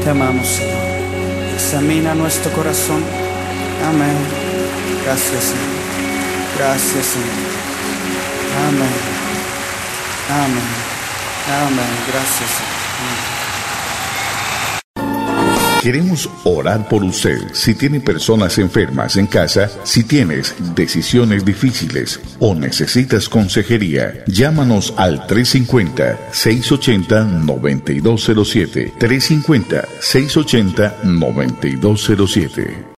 Te amamos, Señor. Examina nuestro corazón. Amén. Gracias, Señor. Gracias, Señor. Amén. Amén. Amén. Gracias, Señor. Amén. Queremos orar por usted. Si tiene personas enfermas en casa, si tienes decisiones difíciles o necesitas consejería, llámanos al 350-680-9207. 350-680-9207.